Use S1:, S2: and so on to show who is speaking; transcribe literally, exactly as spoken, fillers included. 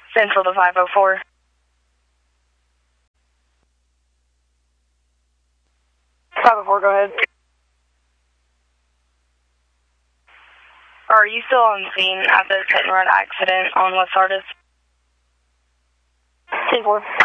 S1: Central to five oh four. five oh four, go ahead. Are you still on scene at this hit and run accident on West Sardis? ten four.